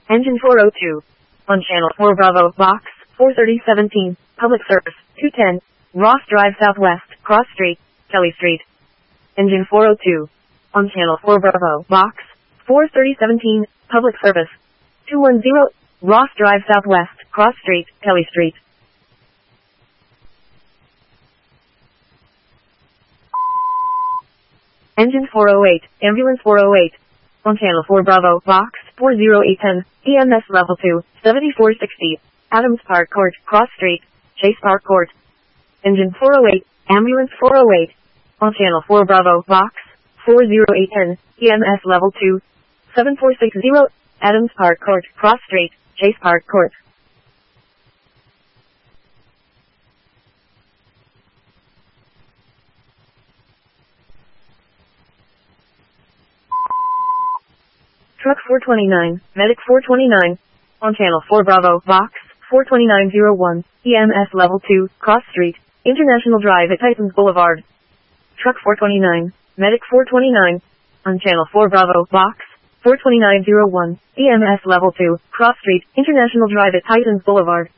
Engine 402. On Channel 4 Bravo, Box 43017, Public Service 210, Ross Drive Southwest, Cross Street, Kelly Street. Engine 402. On Channel 4 Bravo, Box 43017, Public Service 210, Ross Drive Southwest, Cross Street, Kelly Street. Engine 408, Ambulance 408. On Channel 4 Bravo, Box 40810, EMS Level 2, 7460, Adams Park Court, Cross Street, Chase Park Court. Engine 408, Ambulance 408. On Channel 4 Bravo, Box 40810, EMS Level 2, 7460, Adams Park Court, Cross Street, Chase Park Court. Truck 429, Medic 429. On Channel 4 Bravo, Box 42901, EMS Level 2, Cross Street, International Drive at Titans Boulevard. Truck 429, Medic 429. On Channel 4 Bravo, Box 42901, EMS Level 2, Cross Street, International Drive at Titans Boulevard.